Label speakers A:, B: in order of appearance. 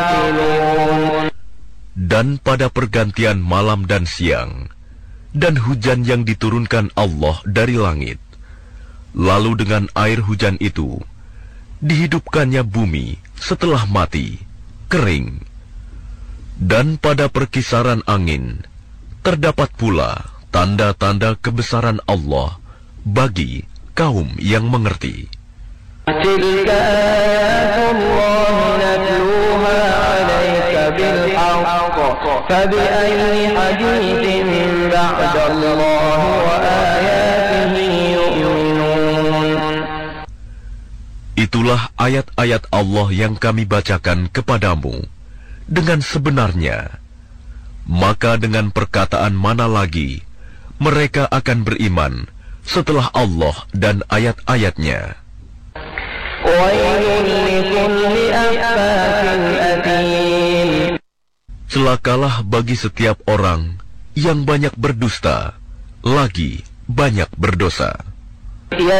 A: Dan pada pergantian malam dan siang, dan hujan yang diturunkan Allah dari langit, lalu dengan air hujan itu dihidupkannya bumi setelah mati, kering. Dan pada perkisaran angin terdapat pula tanda-tanda kebesaran Allah bagi kaum yang mengerti. Itulah ayat-ayat Allah yang kami bacakan kepadamu dengan sebenarnya. Maka dengan perkataan mana lagi mereka akan beriman setelah Allah dan ayat-ayatnya? Celakalah bagi setiap orang yang banyak berdusta, lagi banyak berdosa.